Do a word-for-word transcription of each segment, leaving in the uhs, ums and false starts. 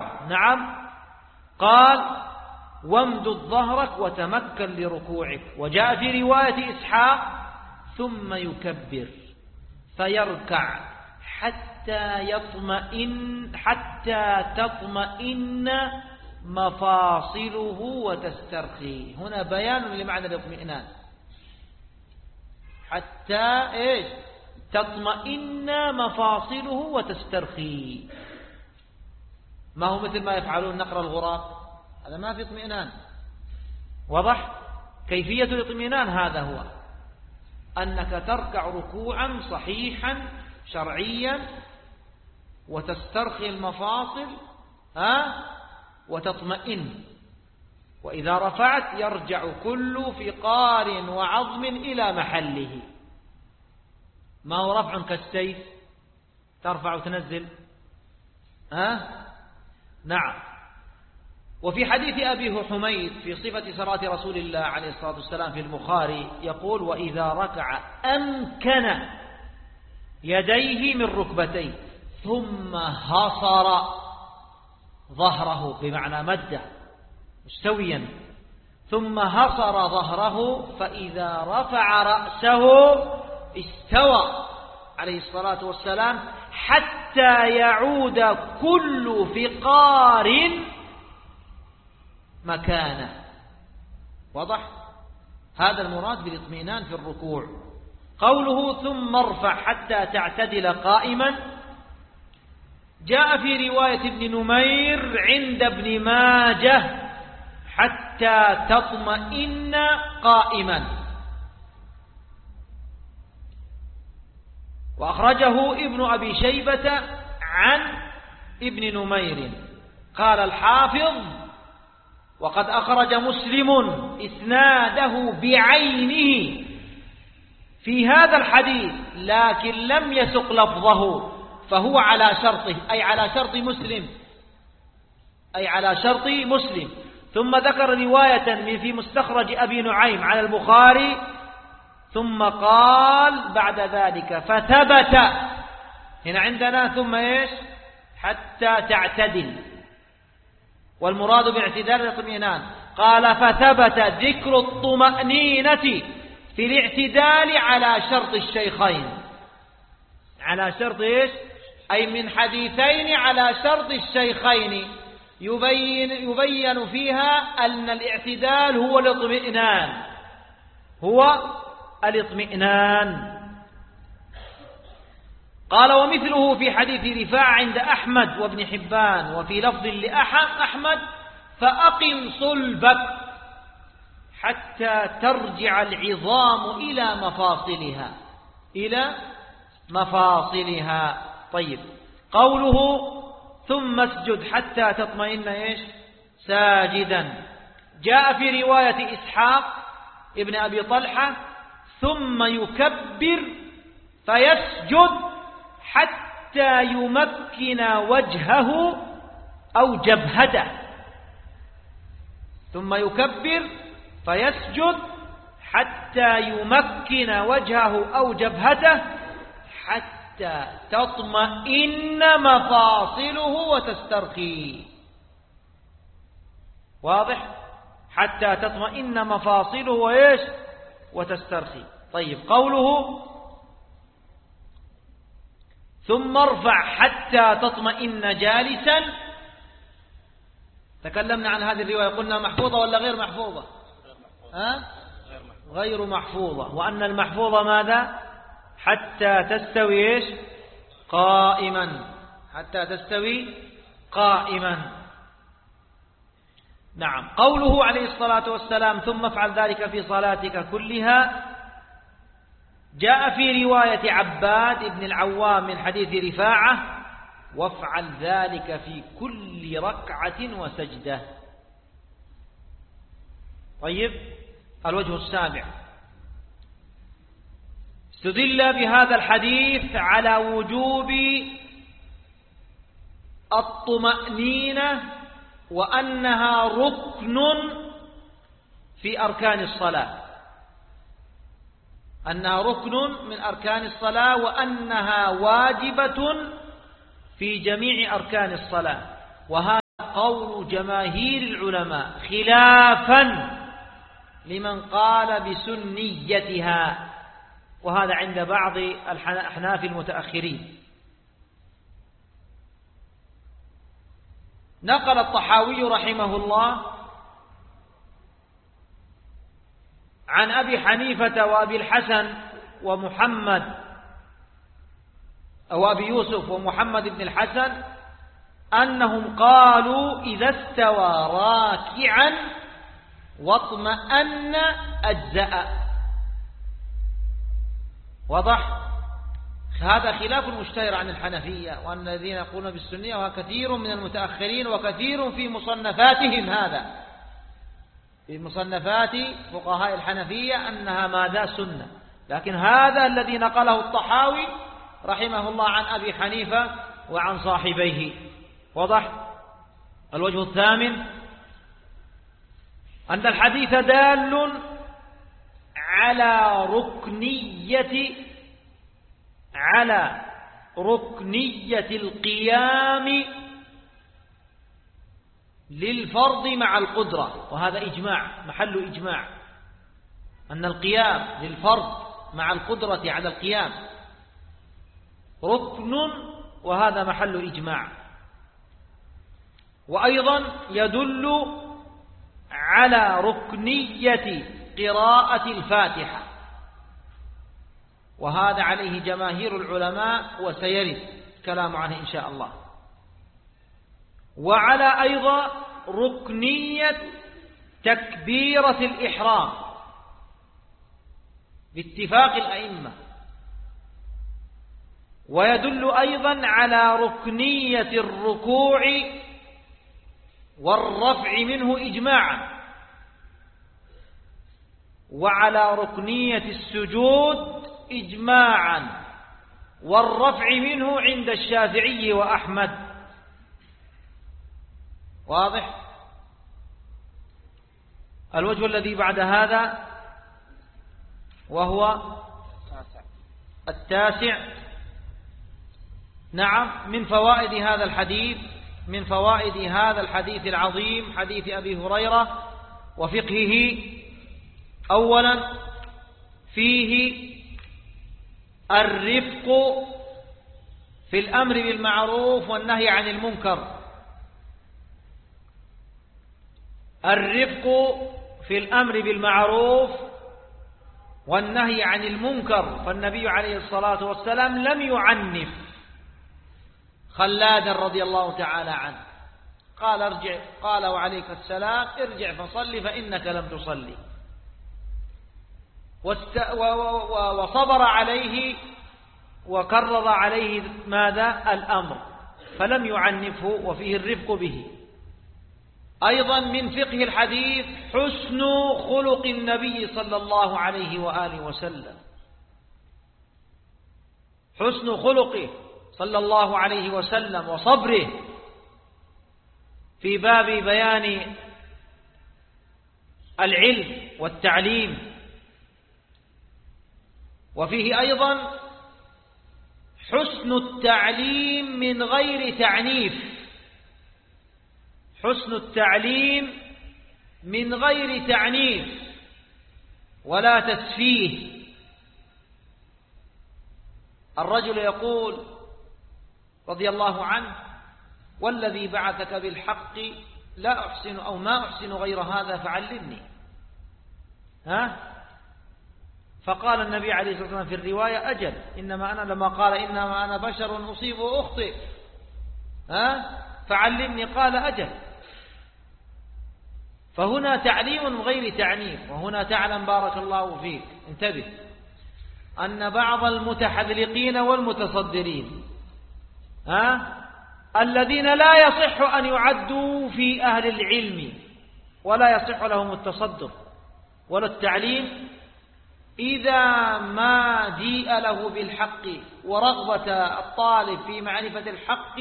نعم. قال وامدد ظهرك وتمكن لركوعك. وجاء في رواية إسحاق ثم يكبر فيركع حتى يطمئن حتى تطمئن مفاصله وتسترخي. هنا بيان لمعنى الاطمئنان، حتى إيش؟ تطمئن مفاصله وتسترخي. ما هو مثل ما يفعلون نقر الغراب، هذا ما في اطمئنان. واضح؟ كيفية الاطمئنان هذا هو أنك تركع ركوعا صحيحا شرعيا وتسترخي المفاصل ها وتطمئن، وإذا رفعت يرجع كل فقار وعظم إلى محله. ما هو رفع كالسيف ترفع وتنزل ها؟ نعم. وفي حديث أبي حميد في صفة صلاة رسول الله عليه الصلاة والسلام في البخاري يقول وإذا ركع أمكن يديه من ركبتيه ثم هصر ظهره، بمعنى مده مستويا، ثم هصر ظهره فإذا رفع رأسه استوى عليه الصلاة والسلام حتى يعود كل فقار مكانه. واضح؟ هذا المراد بالاطمئنان في الركوع. قوله ثم ارفع حتى تعتدل قائما جاء في رواية ابن نمير عند ابن ماجه حتى تطمئن قائما، وأخرجه ابن أبي شيبة عن ابن نمير. قال الحافظ وقد أخرج مسلم إسناده بعينه في هذا الحديث لكن لم يسق لفظه، فهو على شرطه، أي على شرط مسلم، أي على شرط مسلم. ثم ذكر رواية من في مستخرج أبي نعيم على البخاري ثم قال بعد ذلك فثبت. هنا عندنا ثم إيش؟ حتى تعتدل، والمراد بالاعتدال الاطمئنان. قال فثبت ذكر الطمأنينة في الاعتدال على شرط الشيخين، على شرط إيش؟ أي من حديثين على شرط الشيخين يبين, يبين فيها أن الاعتدال هو الاطمئنان، هو الاطمئنان. قال ومثله في حديث رفاعة عند أحمد وابن حبان، وفي لفظ لأحمد فأقم صلبك حتى ترجع العظام إلى مفاصلها، إلى مفاصلها. طيب، قوله ثم اسجد حتى تطمئن إيش؟ ساجدا. جاء في رواية إسحاق ابن أبي طلحة ثم يكبر فيسجد حتى يمكن وجهه أو جبهته. ثم يكبر فيسجد حتى يمكن وجهه أو جبهته حتى تطمئن مفاصله وتسترخي. واضح؟ حتى تطمئن مفاصله وإيش؟ وتسترخي. طيب، قوله ثم ارفع حتى تطمئن جالسا، تكلمنا عن هذه الرواية، قلنا محفوظة ولا غير محفوظة؟ ها؟ غير محفوظة. وأن المحفوظة ماذا؟ حتى تستوي إيش؟ قائما، حتى تستوي قائما. نعم. قوله عليه الصلاة والسلام ثم افعل ذلك في صلاتك كلها، جاء في رواية عباد بن العوام من حديث رفاعة وافعل ذلك في كل ركعة وسجدة. طيب، الوجه السابع، استدل بهذا الحديث على وجوب الطمأنينة وأنها ركن في أركان الصلاة، أنها ركن من أركان الصلاة، وأنها واجبة في جميع أركان الصلاة. وهذا قول جماهير العلماء خلافا لمن قال بسنيتها، وهذا عند بعض الأحناف المتأخرين. نقل الطحاوي رحمه الله عن أبي حنيفة وأبي الحسن ومحمد أو أبي يوسف ومحمد بن الحسن أنهم قالوا إذا استوى راكعا واطمأن أجزأ. وضح؟ هذا خلاف مشتهر عن الحنفية وأن الذين يقولون بالسنية، وكثير من المتأخرين وكثير في مصنفاتهم هذا في مصنفات فقهاء الحنفية أنها ماذا سنة، لكن هذا الذي نقله الطحاوي رحمه الله عن أبي حنيفة وعن صاحبيه. وضح؟ الوجه الثامن أن الحديث دال على ركنية على ركنية القيام للفرض مع القدرة، وهذا إجماع محل إجماع أن القيام للفرض مع القدرة على القيام ركن، وهذا محل إجماع. وأيضا يدل على ركنية قراءة الفاتحة، وهذا عليه جماهير العلماء وسيرد كلام عنه إن شاء الله. وعلى أيضا ركنية تكبيرة الإحرام باتفاق الأئمة. ويدل أيضا على ركنية الركوع والرفع منه إجماعا، وعلى ركنية السجود إجماعا، والرفع منه عند الشافعي وأحمد. واضح؟ الوجه الذي بعد هذا وهو التاسع، نعم، من فوائد هذا الحديث من فوائد هذا الحديث العظيم حديث أبي هريرة وفقهه: أولا فيه الرفق في الأمر بالمعروف والنهي عن المنكر. الرفق في الأمر بالمعروف والنهي عن المنكر، فالنبي عليه الصلاة والسلام لم يعنف خلادا رضي الله تعالى عنه، قال ارجع قال وعليك السلام ارجع فصلي فإنك لم تصلي، وصبر عليه وكرر عليه ماذا؟ الأمر، فلم يعنفه، وفيه الرفق به. أيضا من فقه الحديث حسن خلق النبي صلى الله عليه وآله وسلم، حسن خلقه صلى الله عليه وسلم وصبره في باب بيان العلم والتعليم. وفيه أيضا حسن التعليم من غير تعنيف، حسن التعليم من غير تعنيف ولا تسفيه. الرجل يقول رضي الله عنه: والذي بعثك بالحق لا أحسن أو ما أحسن غير هذا فعلمني. ها؟ فقال النبي عليه الصلاة والسلام في الرواية: أجل، إنما أنا لما قال إنما أنا بشر أصيب وأخطئ، ها؟ فعلمني، قال: أجل. فهنا تعليم من غير تعنيف. وهنا تعلم بارك الله فيك، انتبه، أن بعض المتحذلقين والمتصدرين ها الذين لا يصح أن يعدوا في أهل العلم ولا يصح لهم التصدر ولا التعليم، إذا ما جيء له بالحق ورغبة الطالب في معرفة الحق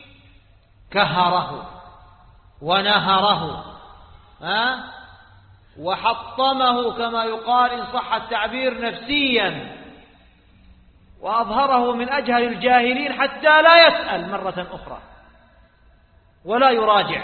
كهره ونهره ها وحطمه كما يقال إن صح التعبير نفسيا، وأظهره من أجهل الجاهلين حتى لا يسأل مرة أخرى ولا يراجع.